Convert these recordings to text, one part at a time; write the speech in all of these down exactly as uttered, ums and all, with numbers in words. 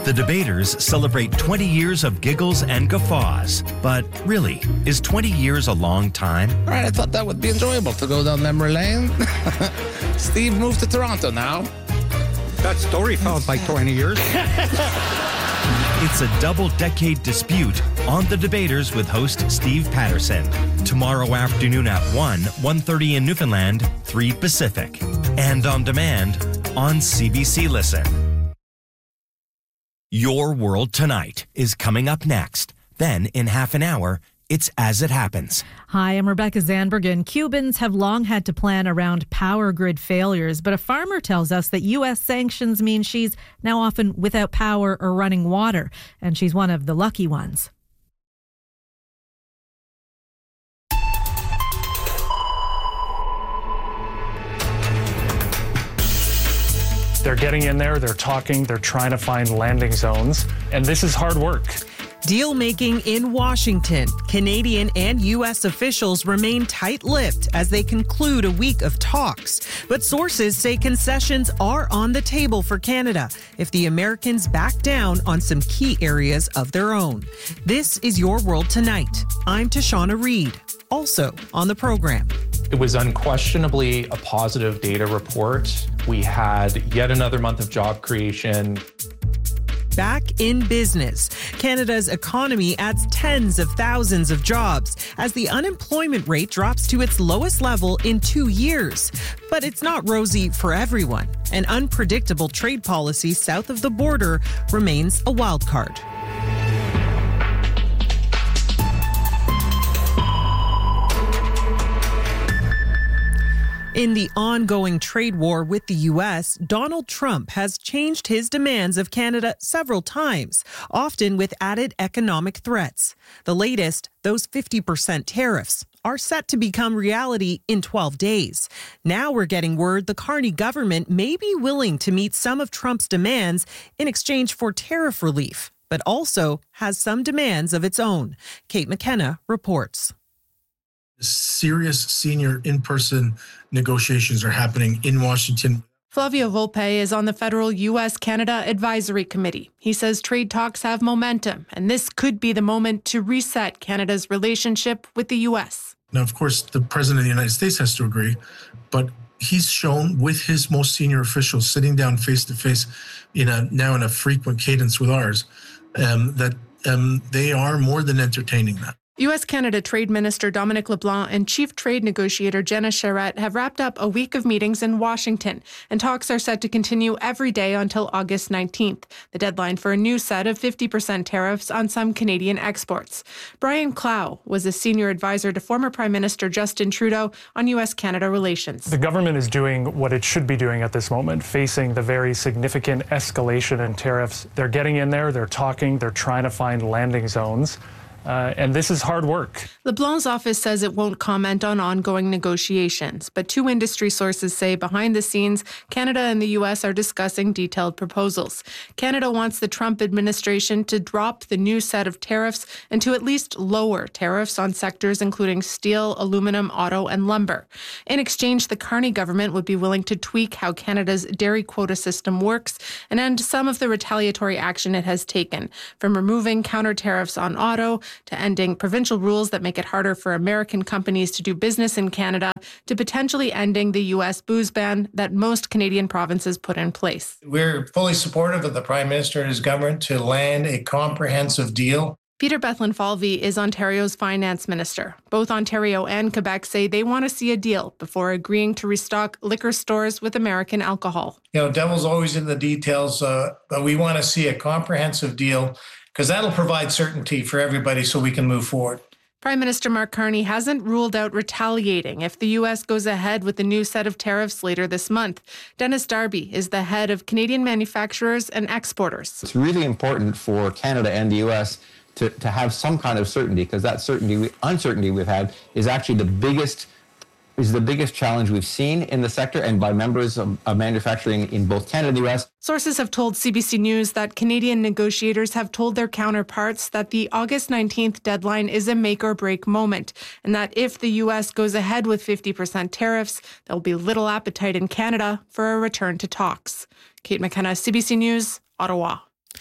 The Debaters celebrate twenty years of giggles and guffaws. But really, is twenty years a long time? All right, I thought that would be enjoyable to go down memory lane. Steve moved to Toronto now. That story felt like twenty years. It's a double-decade dispute on The Debaters with host Steve Patterson. Tomorrow afternoon at one, one thirty in Newfoundland, three Pacific. And on demand on C B C Listen. Your World Tonight is coming up next. Then, in half an hour, it's As It Happens. Hi, I'm Rebecca Zandbergen. Cubans have long had to plan around power grid failures, but a farmer tells us that U S sanctions mean she's now often without power or running water, and she's one of the lucky ones. They're getting in there, they're talking, they're trying to find landing zones, and this is hard work. Deal-making in Washington. Canadian and U S officials remain tight-lipped as they conclude a week of talks. But sources say concessions are on the table for Canada if the Americans back down on some key areas of their own. This is Your World Tonight. I'm Tashana Reed. Also on the program. It was unquestionably a positive data report. We had yet another month of job creation. Back in business. Canada's economy adds tens of thousands of jobs as the unemployment rate drops to its lowest level in two years. But it's not rosy for everyone. An unpredictable trade policy south of the border remains a wild card. In the ongoing trade war with the U S, Donald Trump has changed his demands of Canada several times, often with added economic threats. The latest, those fifty percent tariffs, are set to become reality in twelve days. Now we're getting word the Carney government may be willing to meet some of Trump's demands in exchange for tariff relief, but also has some demands of its own. Kate McKenna reports. Serious senior in-person negotiations are happening in Washington. Flavio Volpe is on the federal U S Canada Advisory Committee. He says trade talks have momentum, and this could be the moment to reset Canada's relationship with the U S. Now, of course, the President of the United States has to agree, but he's shown with his most senior officials sitting down face-to-face in a now in a frequent cadence with ours, um, that um, they are more than entertaining that. U S-Canada Trade Minister Dominic LeBlanc and Chief Trade Negotiator Jenna Charette have wrapped up a week of meetings in Washington, and talks are set to continue every day until August nineteenth, the deadline for a new set of fifty percent tariffs on some Canadian exports. Brian Clow was a senior advisor to former Prime Minister Justin Trudeau on U S-Canada relations. The government is doing what it should be doing at this moment, facing the very significant escalation in tariffs. They're getting in there, they're talking, they're trying to find landing zones. Uh, and this is hard work. LeBlanc's office says it won't comment on ongoing negotiations, but two industry sources say behind the scenes, Canada and the U S are discussing detailed proposals. Canada wants the Trump administration to drop the new set of tariffs and to at least lower tariffs on sectors including steel, aluminum, auto, and lumber. In exchange, the Carney government would be willing to tweak how Canada's dairy quota system works and end some of the retaliatory action it has taken, from removing counter tariffs on auto to ending provincial rules that make it harder for American companies to do business in Canada, to potentially ending the U S booze ban that most Canadian provinces put in place. We're fully supportive of the Prime Minister and his government to land a comprehensive deal. Peter Bethlen-Falvey is Ontario's finance minister. Both Ontario and Quebec say they want to see a deal before agreeing to restock liquor stores with American alcohol. You know, devil's always in the details, uh, but we want to see a comprehensive deal, because that'll provide certainty for everybody so we can move forward. Prime Minister Mark Carney hasn't ruled out retaliating if the U S goes ahead with the new set of tariffs later this month. Dennis Darby is the head of Canadian manufacturers and exporters. It's really important for Canada and the U S to, to have some kind of certainty, because that certainty, uncertainty we've had is actually the biggest is the biggest challenge we've seen in the sector and by members of, of manufacturing in both Canada and the U S. Sources have told C B C News that Canadian negotiators have told their counterparts that the August nineteenth deadline is a make-or-break moment, and that if the U S goes ahead with fifty percent tariffs, there will be little appetite in Canada for a return to talks. Kate McKenna, C B C News, Ottawa.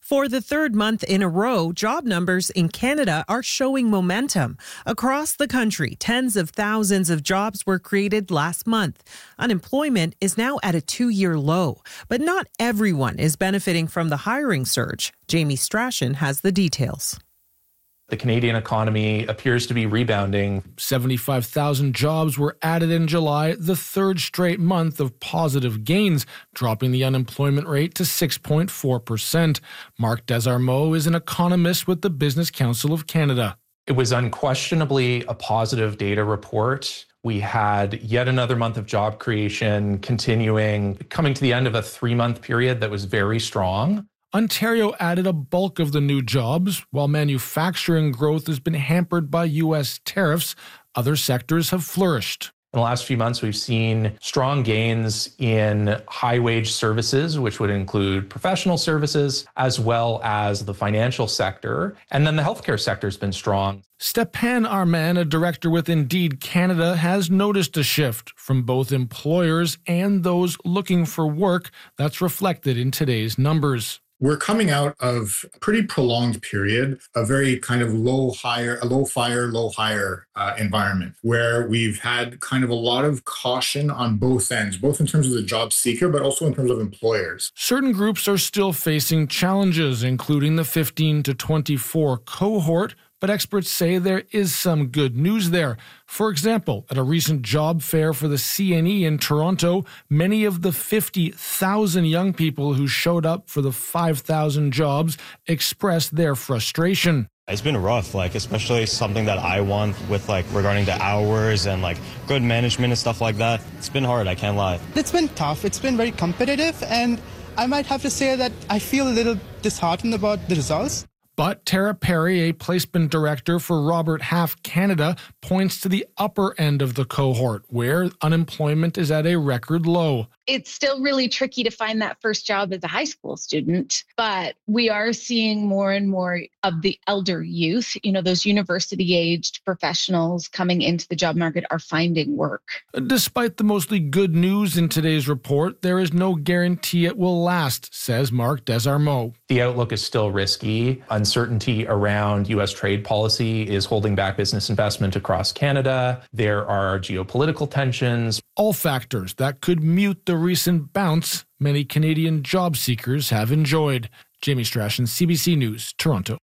For the third month in a row, job numbers in Canada are showing momentum. Across the country, tens of thousands of jobs were created last month. Unemployment is now at a two-year low, but not everyone is benefiting from the hiring surge. Jamie Strachan has the details. The Canadian economy appears to be rebounding. seventy-five thousand jobs were added in July, the third straight month of positive gains, dropping the unemployment rate to six point four percent. Mark Desarmeaux is an economist with the Business Council of Canada. It was unquestionably a positive data report. We had yet another month of job creation continuing, coming to the end of a three-month period that was very strong. Ontario added a bulk of the new jobs. While manufacturing growth has been hampered by U S tariffs, other sectors have flourished. In the last few months, we've seen strong gains in high-wage services, which would include professional services, as well as the financial sector. And then the healthcare sector has been strong. Stepan Arman, a director with Indeed Canada, has noticed a shift from both employers and those looking for work that's reflected in today's numbers. We're coming out of a pretty prolonged period, a very kind of low hire, a low fire, low hire uh, environment where we've had kind of a lot of caution on both ends, both in terms of the job seeker, but also in terms of employers. Certain groups are still facing challenges, including the fifteen to twenty-four cohort, but experts say there is some good news there. For example, at a recent job fair for the C N E in Toronto, many of the fifty thousand young people who showed up for the five thousand jobs expressed their frustration. It's been rough, like especially something that I want with like regarding the hours and like good management and stuff like that. It's been hard, I can't lie. It's been tough. It's been very competitive, and I might have to say that I feel a little disheartened about the results. But Tara Perry, a placement director for Robert Half Canada, points to the upper end of the cohort, where unemployment is at a record low. It's still really tricky to find that first job as a high school student, but we are seeing more and more of the elder youth, you know, those university-aged professionals coming into the job market are finding work. Despite the mostly good news in today's report, there is no guarantee it will last, says Mark Desarmeaux. The outlook is still risky. Uncertainty around U S trade policy is holding back business investment across Canada. There are geopolitical tensions. All factors that could mute the recent bounce many Canadian job seekers have enjoyed. Jamie Strachan, C B C News, Toronto.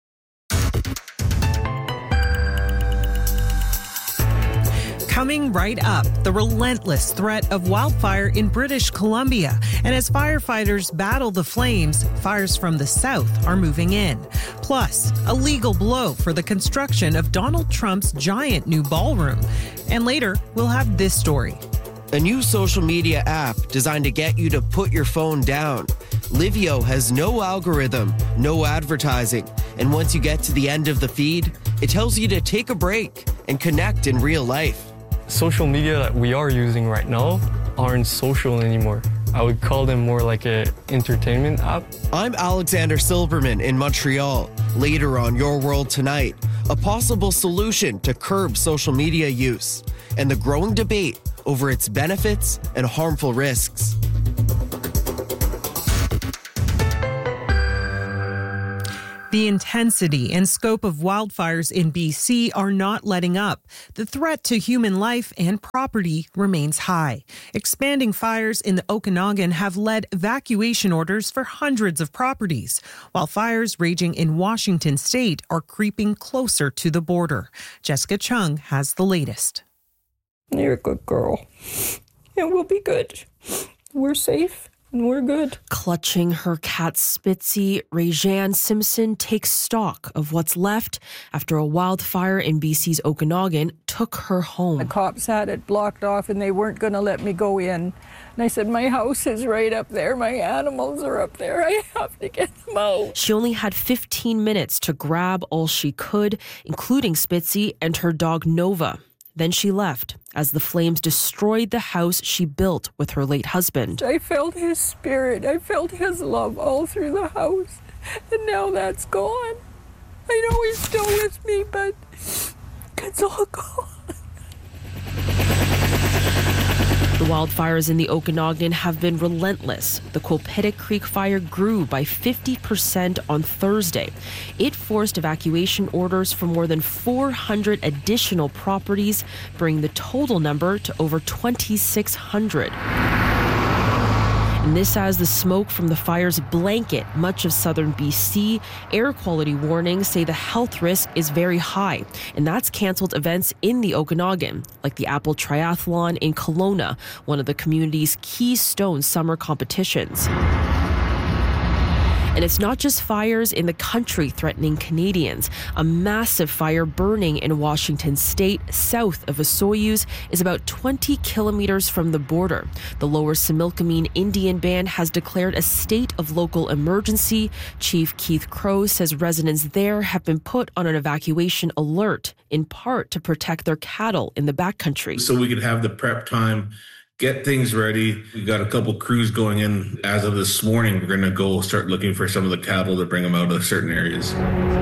Coming right up, the relentless threat of wildfire in British Columbia. And as firefighters battle the flames, fires from the south are moving in. Plus, a legal blow for the construction of Donald Trump's giant new ballroom. And later, we'll have this story. A new social media app designed to get you to put your phone down. Livio has no algorithm, no advertising, and once you get to the end of the feed, it tells you to take a break and connect in real life. Social media that we are using right now aren't social anymore. I would call them more like an entertainment app. I'm Alexander Silberman in Montreal. Later on Your World Tonight, a possible solution to curb social media use and the growing debate over its benefits and harmful risks. The intensity and scope of wildfires in B C are not letting up. The threat to human life and property remains high. Expanding fires in the Okanagan have led evacuation orders for hundreds of properties, while fires raging in Washington state are creeping closer to the border. Jessica Chung has the latest. You're a good girl. It will be good. We're safe. And we're good. Clutching her cat Spitzy, Rayjan Simpson takes stock of what's left after a wildfire in B C's Okanagan took her home. The cops had it blocked off and they weren't going to let me go in. And I said, my house is right up there. My animals are up there. I have to get them out. She only had fifteen minutes to grab all she could, including Spitzy and her dog Nova. Then she left as the flames destroyed the house she built with her late husband. I felt his spirit. I felt his love all through the house. And now that's gone. I know he's still with me, but it's all gone. The wildfires in the Okanagan have been relentless. The Quilpettit Creek fire grew by fifty percent on Thursday. It forced evacuation orders for more than four hundred additional properties, bringing the total number to over twenty-six hundred. And this as the smoke from the fires blanket much of southern B C. Air quality warnings say the health risk is very high, and that's canceled events in the Okanagan, like the Apple Triathlon in Kelowna, one of the community's keystone summer competitions. And it's not just fires in the country threatening Canadians. A massive fire burning in Washington state, south of Osoyoos, is about twenty kilometers from the border. The Lower Similkameen Indian Band has declared a state of local emergency. Chief Keith Crow says residents there have been put on an evacuation alert, in part to protect their cattle in the backcountry. So we could have the prep time, get things ready. We got a couple crews going in. As of this morning, we're going to go start looking for some of the cattle to bring them out of certain areas.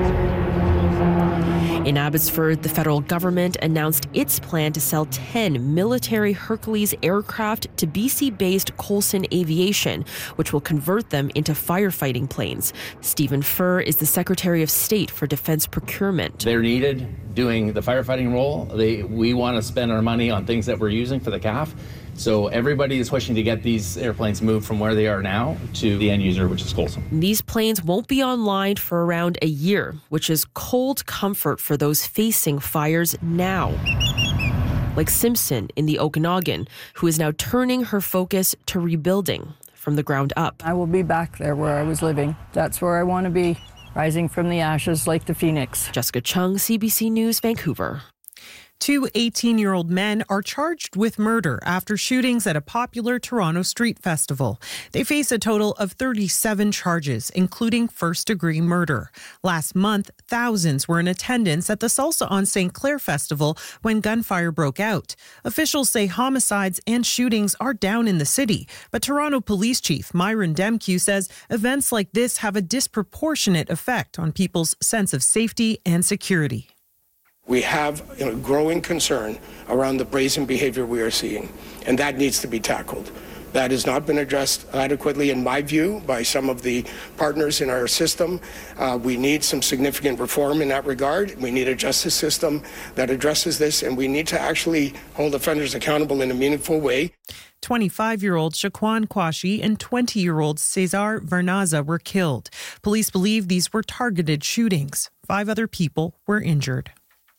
In Abbotsford, the federal government announced its plan to sell ten military Hercules aircraft to B C-based Coulson Aviation, which will convert them into firefighting planes. Stephen Furr is the Secretary of State for Defense Procurement. They're needed doing the firefighting role. They, we want to spend our money on things that we're using for the C A F. So everybody is pushing to get these airplanes moved from where they are now to the end user, which is Coulson. These planes won't be online for around a year, which is cold comfort for those facing fires now. Like Simpson in the Okanagan, who is now turning her focus to rebuilding from the ground up. I will be back there where I was living. That's where I want to be, rising from the ashes like the phoenix. Jessica Chung, C B C News, Vancouver. Two eighteen-year-old men are charged with murder after shootings at a popular Toronto street festival. They face a total of thirty-seven charges, including first-degree murder. Last month, thousands were in attendance at the Salsa on Saint Clair Festival when gunfire broke out. Officials say homicides and shootings are down in the city, but Toronto Police Chief Myron Demkew says events like this have a disproportionate effect on people's sense of safety and security. We have a growing concern around the brazen behavior we are seeing, and that needs to be tackled. That has not been addressed adequately, in my view, by some of the partners in our system. Uh, we need some significant reform in that regard. We need a justice system that addresses this, and we need to actually hold offenders accountable in a meaningful way. twenty-five-year-old Shaquan Kwashi and twenty-year-old Cesar Vernaza were killed. Police believe these were targeted shootings. Five other people were injured.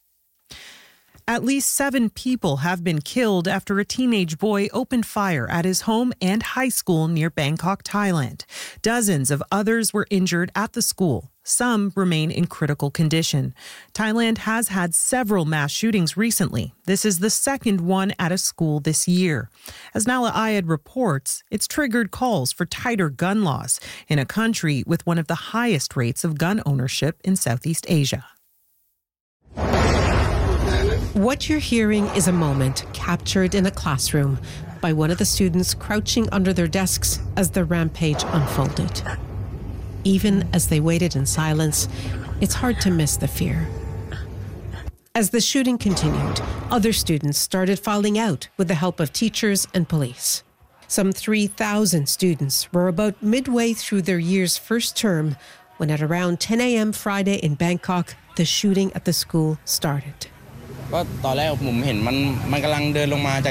At least seven people have been killed after a teenage boy opened fire at his home and high school near Bangkok, Thailand. Dozens of others were injured at the school. Some remain in critical condition. Thailand has had several mass shootings recently. This is the second one at a school this year. As Nala Ayed reports, it's triggered calls for tighter gun laws in a country with one of the highest rates of gun ownership in Southeast Asia. What you're hearing is a moment captured in a classroom by one of the students crouching under their desks as the rampage unfolded. Even as they waited in silence, it's hard to miss the fear. As the shooting continued, other students started filing out with the help of teachers and police. Some three thousand students were about midway through their year's first term when at around ten a.m. Friday in Bangkok, the shooting at the school started. ก็ตอนแรกผมเห็นมันมันกำลังเดินลงมาจาก